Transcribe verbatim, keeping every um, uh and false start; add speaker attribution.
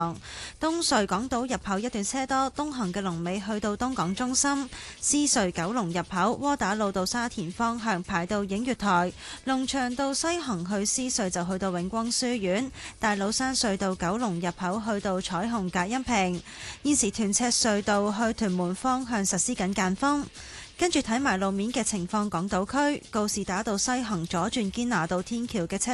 Speaker 1: 東隧港島入口一段車多，東行嘅龍尾去到東港中心；獅隧九龍入口窩打老道沙田方向排到映月台，龍翔道西行去獅隧就去到永光書院；大老山隧道九龍入口去到彩虹隔音屏。現時屯赤隧道去屯門方向實施緊間封。跟住睇埋路面嘅情況，港島區告士打道西行左轉堅拿道天橋嘅車